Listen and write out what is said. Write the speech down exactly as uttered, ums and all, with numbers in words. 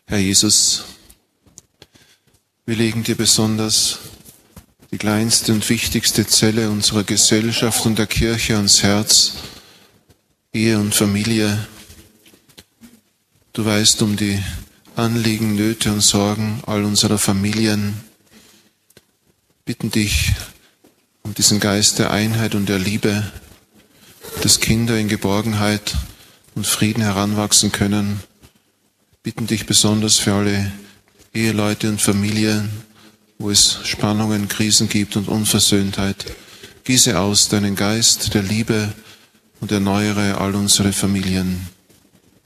Herr Jesus, wir legen dir besonders die kleinste und wichtigste Zelle unserer Gesellschaft und der Kirche ans Herz, Ehe und Familie. Du weißt um die Anliegen, Nöte und Sorgen all unserer Familien. Bitten dich um diesen Geist der Einheit und der Liebe, dass Kinder in Geborgenheit und Frieden heranwachsen können. Bitten dich besonders für alle Eheleute und Familien, wo es Spannungen, Krisen gibt und Unversöhntheit. Gieße aus deinen Geist der Liebe und erneuere all unsere Familien.